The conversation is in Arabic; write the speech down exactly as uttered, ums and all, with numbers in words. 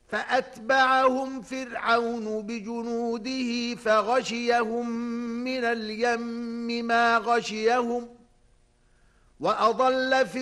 فأتبعهم فرعون بجنوده فغشيهم من اليم ما غشيهم وأضل